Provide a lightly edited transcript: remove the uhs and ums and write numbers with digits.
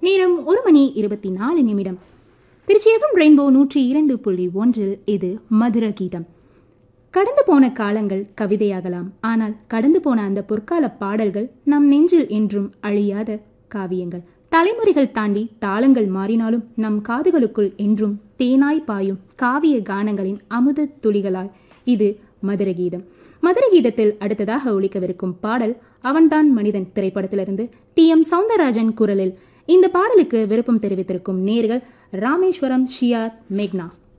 நேரம் 1:24. Trichy FM rainbow 102.1 இது மதுர கீதம். கடந்து போன காலங்கள் கவிதையாகலாம், ஆனால் கடந்து போன அந்த பொற்கால பாடல்கள் நம் நெஞ்சில் என்றும் அழியாத காவியங்கள். தலைமுறைகள் தாண்டி தாளங்கள் மாறினாலும் நம் காதுகளுக்குள் என்றும் தேனாய் பாயும் காவிய கானங்களின் அமுத துளிகளாய் இது மதுர கீதம். மதுர கீதத்தில் அடுத்ததாக ஒலிக்கவிருக்கும் பாடல் அவன்தான் மனிதன் திரைப்படத்திலிருந்து TM சௌந்தரராஜன் குரலில். இந்த பாடலுக்கு விருப்பம் தெரிவித்திருக்கும் நேயர்கள் ராமேஸ்வரம், ஷியாத், மேக்னா.